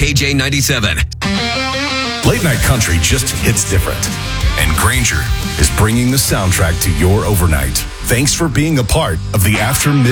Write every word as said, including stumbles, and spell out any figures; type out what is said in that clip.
K J ninety-seven. Late night country just hits different. And Granger is bringing the soundtrack to your overnight. Thanks for being a part of the After Midnight